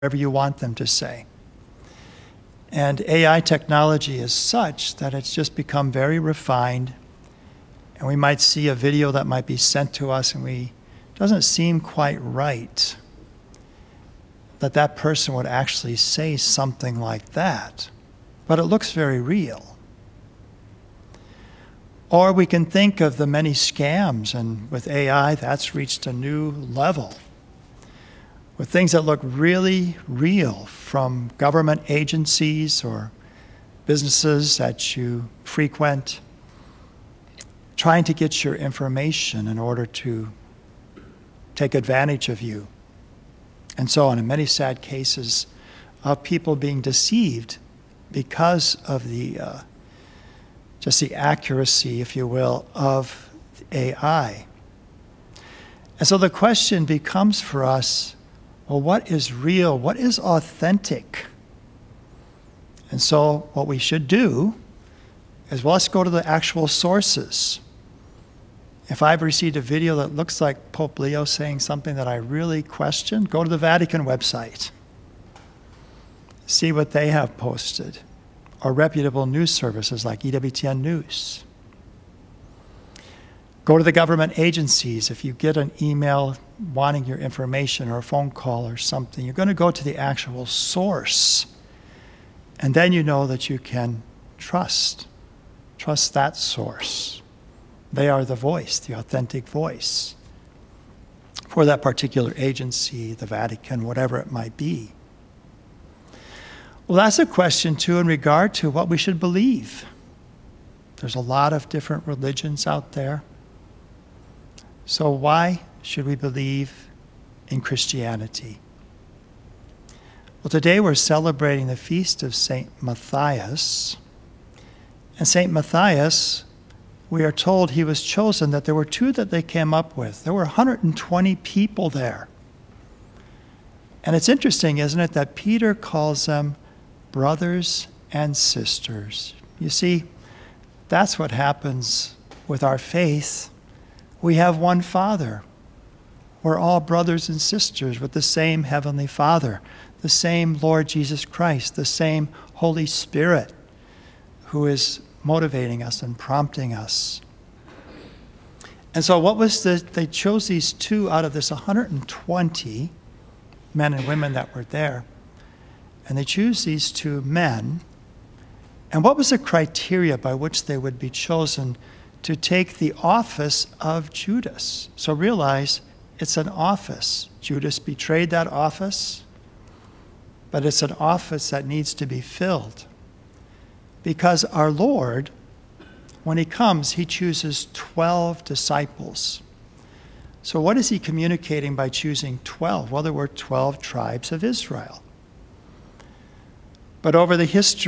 whatever you want them to say. And AI technology is such that it's just become very refined, and we might see a video that might be sent to us and doesn't seem quite right that that person would actually say something like that, but it looks very real. Or we can think of the many scams, and with AI, that's reached a new level, with things that look really real from government agencies or businesses that you frequent, trying to get your information in order to take advantage of you, and so on. In many sad cases of people being deceived because of just the accuracy, if you will, of AI. And so the question becomes for us, well, what is real? What is authentic? And so what we should do is, well, let's go to the actual sources. If I've received a video that looks like Pope Leo saying something that I really question, go to the Vatican website. See what they have posted, or reputable news services like EWTN News. Go to the government agencies. If you get an email wanting your information or a phone call or something, you're going to go to the actual source. And then you know that you can trust that source. They are the voice, the authentic voice for that particular agency, the Vatican, whatever it might be. Well, that's a question, too, in regard to what we should believe. There's a lot of different religions out there. So why should we believe in Christianity? Well, today we're celebrating the feast of St. Matthias. And St. Matthias, we are told he was chosen, that there were two that they came up with. There were 120 people there. And it's interesting, isn't it, that Peter calls them brothers and sisters. You see, that's what happens with our faith. We have one Father. We're all brothers and sisters with the same Heavenly Father, the same Lord Jesus Christ, the same Holy Spirit who is motivating us and prompting us. And so they chose these two out of this 120 men and women that were there. And they choose these two men. And what was the criteria by which they would be chosen to take the office of Judas? So realize it's an office. Judas betrayed that office, but it's an office that needs to be filled. Because our Lord, when he comes, he chooses 12 disciples. So what is he communicating by choosing 12? Well, there were 12 tribes of Israel. But over the history